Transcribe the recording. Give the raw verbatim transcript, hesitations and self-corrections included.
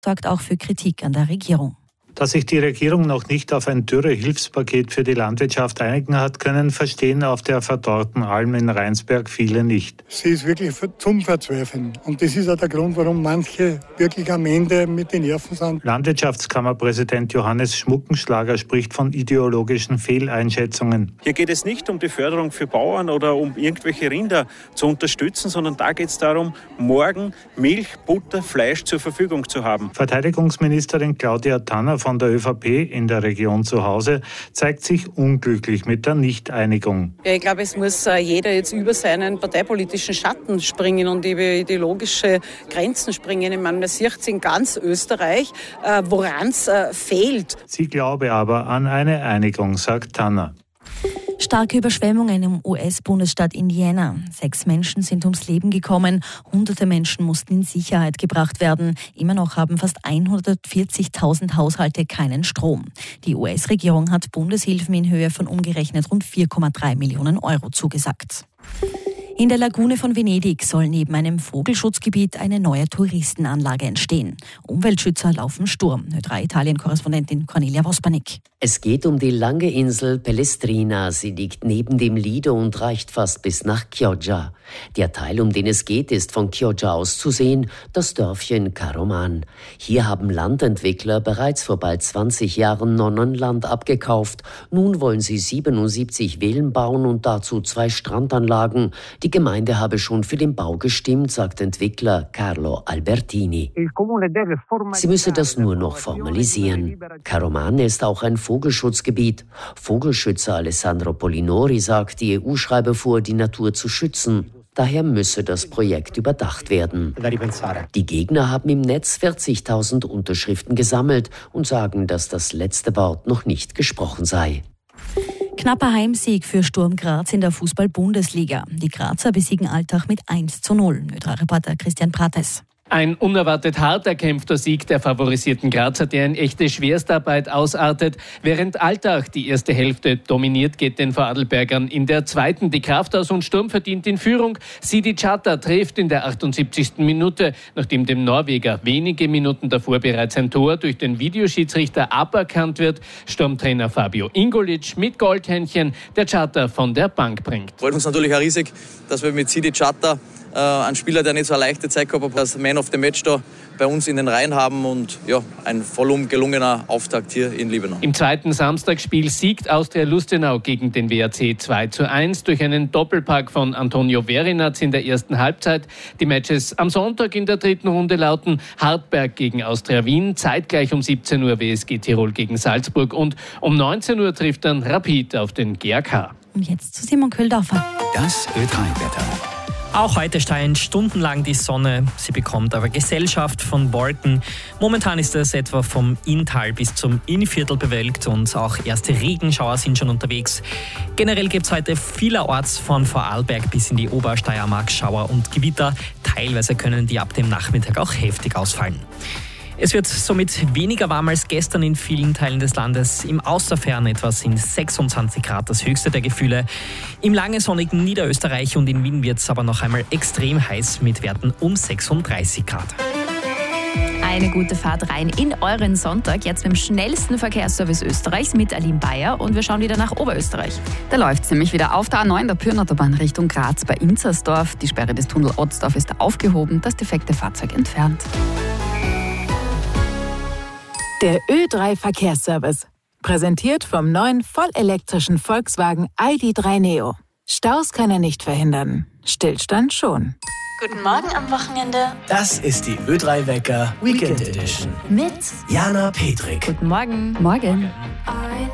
sorgt auch für Kritik an der Regierung. Dass sich die Regierung noch nicht auf ein Dürre-Hilfspaket für die Landwirtschaft einigen hat können, verstehen auf der verdorrten Alm in Rheinsberg viele nicht. Sie ist wirklich zum Verzweifeln. Und das ist auch der Grund, warum manche wirklich am Ende mit den Nerven sind. Landwirtschaftskammerpräsident Johannes Schmuckenschlager spricht von ideologischen Fehleinschätzungen. Hier geht es nicht um die Förderung für Bauern oder um irgendwelche Rinder zu unterstützen, sondern da geht es darum, morgen Milch, Butter, Fleisch zur Verfügung zu haben. Verteidigungsministerin Claudia Tanner von der ÖVP in der Region zu Hause zeigt sich unglücklich mit der Nichteinigung. Ja, ich glaube, es muss jeder jetzt über seinen parteipolitischen Schatten springen und über ideologische Grenzen springen. Ich meine, man sieht es in ganz Österreich, woran es fehlt. Sie glaube aber an eine Einigung, sagt Tanner. Starke Überschwemmungen im U S-Bundesstaat Indiana. Sechs Menschen sind ums Leben gekommen. Hunderte Menschen mussten in Sicherheit gebracht werden. Immer noch haben fast hundertvierzigtausend Haushalte keinen Strom. Die U S-Regierung hat Bundeshilfen in Höhe von umgerechnet rund vier Komma drei Millionen Euro zugesagt. In der Lagune von Venedig soll neben einem Vogelschutzgebiet eine neue Touristenanlage entstehen. Umweltschützer laufen Sturm. Ö drei Italien-Korrespondentin Cornelia Vospanik. Es geht um die lange Insel Pellestrina. Sie liegt neben dem Lido und reicht fast bis nach Chioggia. Der Teil, um den es geht, ist von Chioggia aus zu sehen, das Dörfchen Caroman. Hier haben Landentwickler bereits vor bald zwanzig Jahren Nonnenland abgekauft. Nun wollen sie siebenundsiebzig Villen bauen und dazu zwei Strandanlagen. Die Gemeinde habe schon für den Bau gestimmt, sagt Entwickler Carlo Albertini. Sie müsse das nur noch formalisieren. Caroman ist auch ein Vogelschutzgebiet. Vogelschützer Alessandro Polinori sagt, die E U schreibe vor, die Natur zu schützen. Daher müsse das Projekt überdacht werden. Die Gegner haben im Netz vierzigtausend Unterschriften gesammelt und sagen, dass das letzte Wort noch nicht gesprochen sei. Knapper Heimsieg für Sturm Graz in der Fußball-Bundesliga. Die Grazer besiegen Altach mit eins zu null. Ö drei Reporter Christian Prates. Ein unerwartet hart erkämpfter Sieg der favorisierten Grazer, der in echte Schwerstarbeit ausartet. Während Altach die erste Hälfte dominiert, geht den Vorarlbergern in der zweiten die Kraft aus und Sturm verdient in Führung. Sidi Chata trifft in der achtundsiebzigsten Minute, nachdem dem Norweger wenige Minuten davor bereits ein Tor durch den Videoschiedsrichter aberkannt wird. Sturmtrainer Fabio Ingolic mit Goldhändchen, der Chata von der Bank bringt. Freut uns natürlich auch riesig, dass wir mit Sidi Chata äh, einen Spieler, der nicht so eine leichte Zeit gehabt hat, als Man of the Match da bei uns in den Reihen haben und ja, ein vollum gelungener Auftakt hier in Liebenau. Im zweiten Samstagsspiel siegt Austria Lustenau gegen den W A C zwei zu eins durch einen Doppelpack von Antonio Verinaz in der ersten Halbzeit. Die Matches am Sonntag in der dritten Runde lauten Hartberg gegen Austria Wien, zeitgleich um siebzehn Uhr W S G Tirol gegen Salzburg und um neunzehn Uhr trifft dann Rapid auf den G A K. Und jetzt zu Simon Köhldorfer. Das Ö drei Wetter. Auch heute scheint stundenlang die Sonne. Sie bekommt aber Gesellschaft von Wolken. Momentan ist es etwa vom Inntal bis zum Innviertel bewölkt und auch erste Regenschauer sind schon unterwegs. Generell gibt es heute vielerorts von Vorarlberg bis in die Obersteiermark Schauer und Gewitter. Teilweise können die ab dem Nachmittag auch heftig ausfallen. Es wird somit weniger warm als gestern in vielen Teilen des Landes. Im Außerfern etwa sind sechsundzwanzig Grad das höchste der Gefühle. Im lange sonnigen Niederösterreich und in Wien wird es aber noch einmal extrem heiß mit Werten um sechsunddreißig Grad. Eine gute Fahrt rein in euren Sonntag, jetzt mit dem schnellsten Verkehrsservice Österreichs mit Aline Bayer und wir schauen wieder nach Oberösterreich. Da läuft es nämlich wieder auf der A neun der Pyrnautobahn Richtung Graz bei Inzersdorf. Die Sperre des Tunnel Otzdorf ist aufgehoben, das defekte Fahrzeug entfernt. Der Ö drei Verkehrsservice. Präsentiert vom neuen vollelektrischen Volkswagen I D drei Neo. Staus kann er nicht verhindern. Stillstand schon. Guten Morgen am Wochenende. Das ist die Ö drei Wecker Weekend Edition. Mit Jana Petrik. Guten Morgen. Morgen.